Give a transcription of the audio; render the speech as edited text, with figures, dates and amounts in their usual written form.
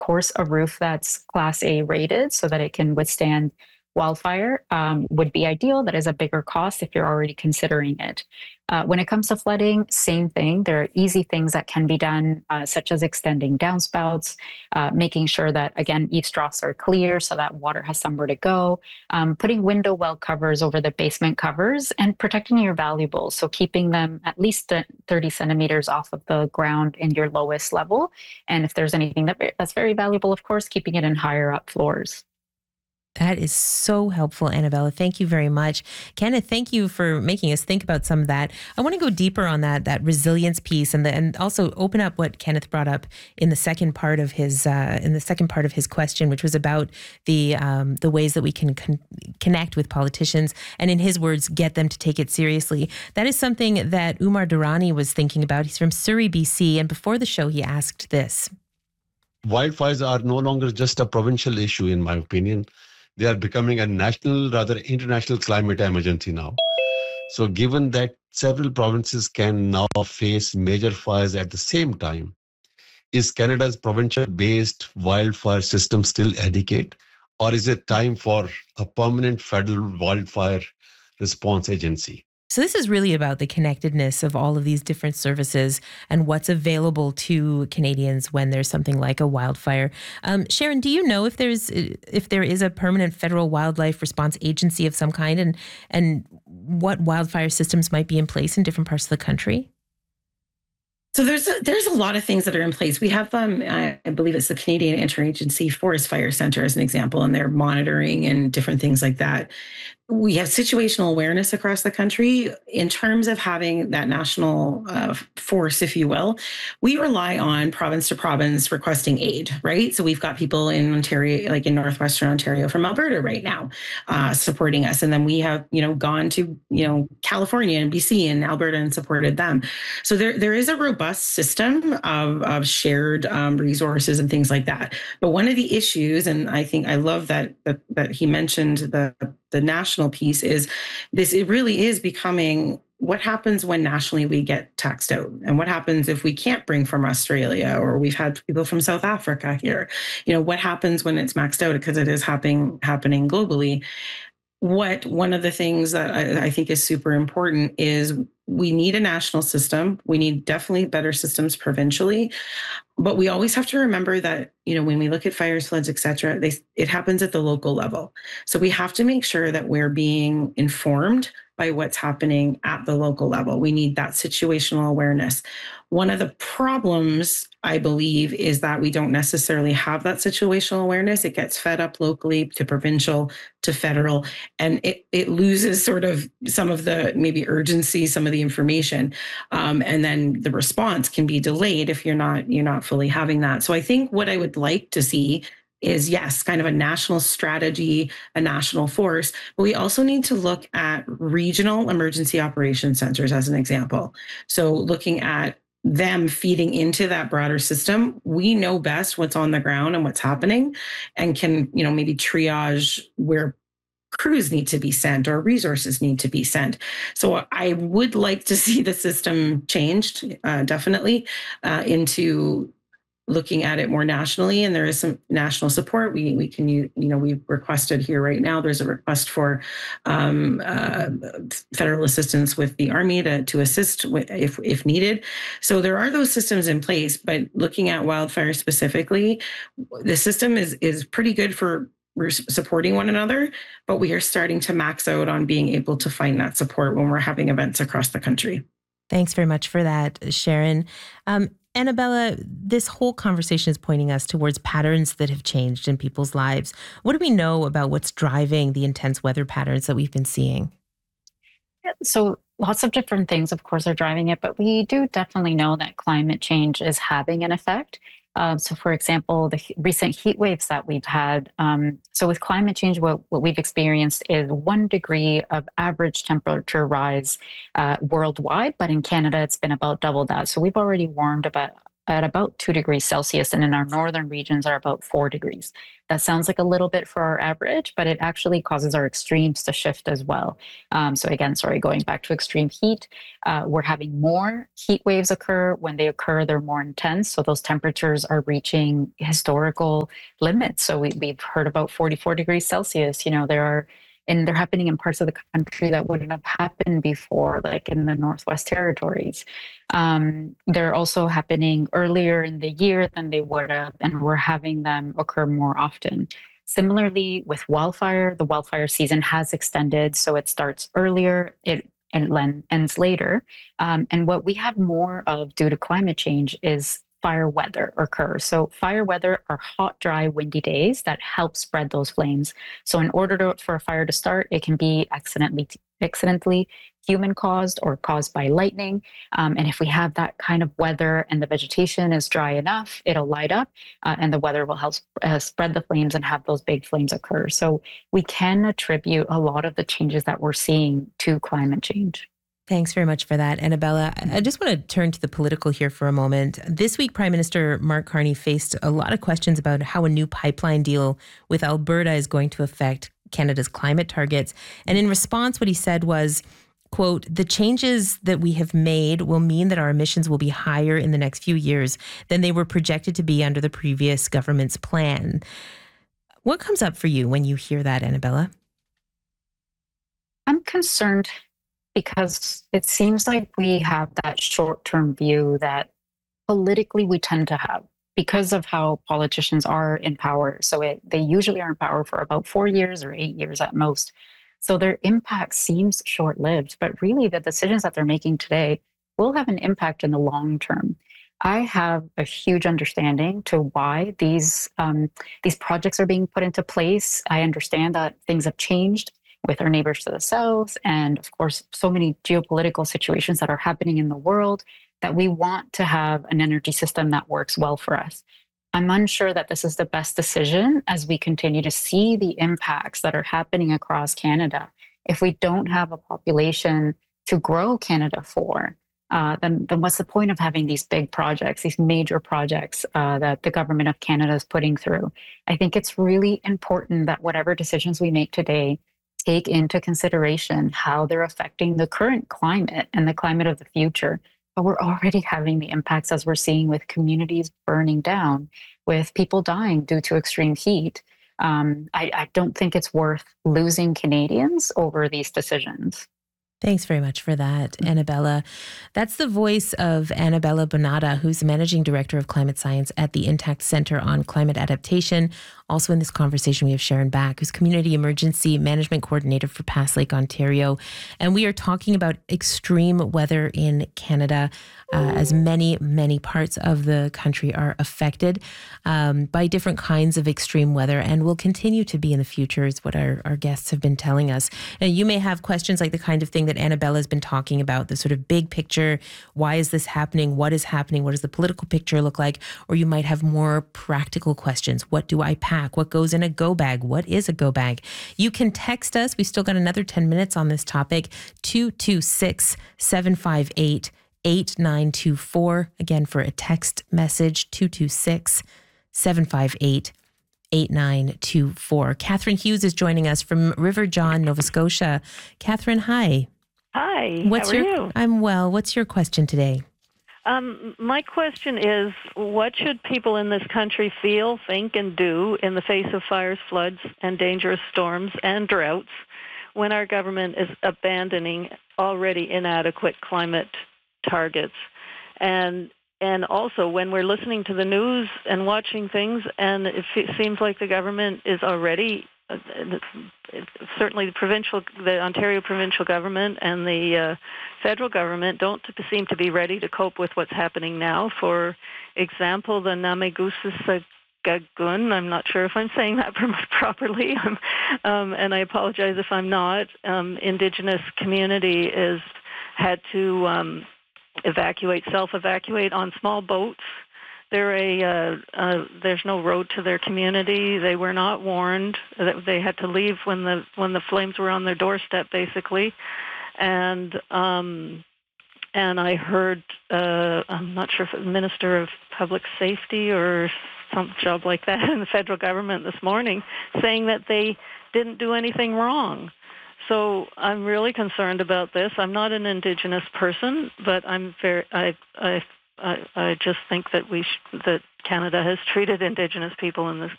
course, a roof that's Class A rated so that it can withstand wildfire would be ideal. That is a bigger cost if you're already considering it. When it comes to flooding, same thing. There are easy things that can be done, such as extending downspouts, making sure that, again, eaves troughs are clear so that water has somewhere to go, putting window well covers over the basement covers, and protecting your valuables. So keeping them at least 30 centimeters off of the ground in your lowest level. And if there's anything that's very valuable, of course, keeping it in higher up floors. That is so helpful, Annabella. Thank you very much. Kenneth, thank you for making us think about some of that. I want to go deeper on that resilience piece and also open up what Kenneth brought up in the second part of his question, which was about the ways that we can connect with politicians and, in his words, get them to take it seriously. That is something that Umar Durrani was thinking about. He's from Surrey, BC, and before the show, he asked this. Wildfires are no longer just a provincial issue, in my opinion. They are becoming a national, rather international climate emergency now. So given that several provinces can now face major fires at the same time, is Canada's provincial-based wildfire system still adequate? Or is it time for a permanent federal wildfire response agency? So this is really about the connectedness of all of these different services and what's available to Canadians when there's something like a wildfire. Sharon, do you know if there is a permanent federal wildlife response agency of some kind, and what wildfire systems might be in place in different parts of the country? So there's a lot of things that are in place. We have, I believe it's the Canadian Interagency Forest Fire Center as an example, and they're monitoring and different things like that. We have situational awareness across the country in terms of having that national force, if you will. We rely on province to province requesting aid, right? So we've got people in Ontario, like in Northwestern Ontario from Alberta right now, supporting us. And then we have, gone to, California and BC and Alberta and supported them. So there is a robust system of shared resources and things like that. But one of the issues, and I think I love that he mentioned the national piece, is this, it really is becoming what happens when nationally we get taxed out, and what happens if we can't bring from Australia, or we've had people from South Africa here. What happens when it's maxed out, because it is happening globally. One of the things that I think is super important is we need a national system. We need definitely better systems provincially, but we always have to remember that, when we look at fires, floods, et cetera, it happens at the local level. So we have to make sure that we're being informed by what's happening at the local level. We need that situational awareness. One of the problems, I believe, is that we don't necessarily have that situational awareness. It gets fed up locally to provincial to federal, and it loses sort of some of the maybe urgency, some of the information, and then the response can be delayed if you're not fully having that. So I think what I would like to see is, yes, kind of a national strategy, a national force, but we also need to look at regional emergency operations centers as an example. So looking at them feeding into that broader system, we know best what's on the ground and what's happening, and can, maybe triage where crews need to be sent or resources need to be sent. So I would like to see the system changed, definitely, into looking at it more nationally, and there is some national support. We can, we've requested here right now, there's a request for federal assistance with the Army to assist if needed. So there are those systems in place, but looking at wildfire specifically, the system is pretty good for supporting one another, but we are starting to max out on being able to find that support when we're having events across the country. Thanks very much for that, Sharon. Annabella, this whole conversation is pointing us towards patterns that have changed in people's lives. What do we know about what's driving the intense weather patterns that we've been seeing? So lots of different things, of course, are driving it, but we do definitely know that climate change is having an effect. So, for example, the recent heat waves that we've had. So with climate change, what we've experienced is 1 degree of average temperature rise worldwide, but in Canada, it's been about double that. So we've already warmed about at about 2 degrees Celsius, and in our northern regions are about 4 degrees. That sounds like a little bit for our average, but it actually causes our extremes to shift as well. So again, sorry, going back to extreme heat, we're having more heat waves occur. When they occur, they're more intense. So those temperatures are reaching historical limits. So we've heard about 44 degrees Celsius. And they're happening in parts of the country that wouldn't have happened before, like in the Northwest Territories. They're also happening earlier in the year than they would have, and we're having them occur more often. Similarly, with wildfire, the wildfire season has extended, so it starts earlier, it ends later. And what we have more of due to climate change is fire weather occur. So fire weather are hot, dry, windy days that help spread those flames. So in order for a fire to start, it can be accidentally human caused or caused by lightning. And if we have that kind of weather and the vegetation is dry enough, it'll light up and the weather will help spread the flames and have those big flames occur. So we can attribute a lot of the changes that we're seeing to climate change. Thanks very much for that, Annabella. I just want to turn to the political here for a moment. This week, Prime Minister Mark Carney faced a lot of questions about how a new pipeline deal with Alberta is going to affect Canada's climate targets. And in response, what he said was, quote, "The changes that we have made will mean that our emissions will be higher in the next few years than they were projected to be under the previous government's plan." What comes up for you when you hear that, Annabella? I'm concerned because it seems like we have that short-term view that politically we tend to have because of how politicians are in power. So they usually are in power for about 4 years or 8 years at most. So their impact seems short-lived, but really the decisions that they're making today will have an impact in the long term. I have a huge understanding to why these projects are being put into place. I understand that things have changed with our neighbors to the south, and of course, so many geopolitical situations that are happening in the world that we want to have an energy system that works well for us. I'm unsure that this is the best decision as we continue to see the impacts that are happening across Canada. If we don't have a population to grow Canada for, then what's the point of having these big projects, these major projects that the government of Canada is putting through? I think it's really important that whatever decisions we make today take into consideration how they're affecting the current climate and the climate of the future. But we're already having the impacts as we're seeing with communities burning down, with people dying due to extreme heat. I don't think it's worth losing Canadians over these decisions. Thanks very much for that, Annabella. That's the voice of Annabella Bonata, who's the Managing Director of Climate Science at the Intact Centre on Climate Adaptation. Also in this conversation, we have Sharon Back, who's Community Emergency Management Coordinator for Pass Lake, Ontario. And we are talking about extreme weather in Canada, as many parts of the country are affected by different kinds of extreme weather and will continue to be in the future, is what our guests have been telling us. And you may have questions like the kind of thing that Annabella has been talking about, the sort of big picture. Why is this happening? What is happening? What does the political picture look like? Or you might have more practical questions. What do I pack? What goes in a go bag? What is a go bag? You can text us. We've still got another 10 minutes on this topic. 226-758-8924. Again, for a text message, 226-758-8924. Catherine Hughes is joining us from River John, Nova Scotia. Catherine, hi. Hi, how are you? I'm well. What's your question today? My question is, what should people in this country feel, think, and do in the face of fires, floods, and dangerous storms and droughts when our government is abandoning already inadequate climate targets? And also when we're listening to the news and watching things, and it seems like the government is already certainly the Ontario provincial government and the federal government don't seem to be ready to cope with what's happening now. For example, the Namegusisagagun, I'm not sure if I'm saying that properly, and I apologize if I'm not, Indigenous community is had to self-evacuate on small boats. There's no road to their community. They were not warned. They had to leave when the flames were on their doorstep, basically. And And I heard, I'm not sure if it was Minister of Public Safety or some job like that in the federal government this morning, saying that they didn't do anything wrong. So I'm really concerned about this. I'm not an Indigenous person, but I just think that that Canada has treated Indigenous people in this